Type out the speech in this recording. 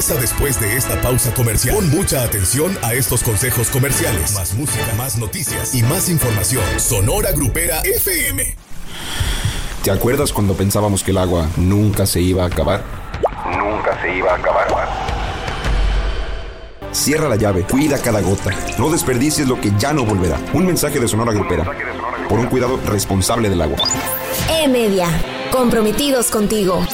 regresa después de esta pausa comercial. Pon mucha atención a estos consejos comerciales. Más música, más noticias y más información. Sonora Grupera FM. ¿Te acuerdas cuando pensábamos que el agua nunca se iba a acabar? Nunca se iba a acabar. Cierra la llave, cuida cada gota. No desperdicies lo que ya no volverá. Un mensaje de Sonora Grupera. Por un cuidado responsable del agua. E-Media. Comprometidos contigo.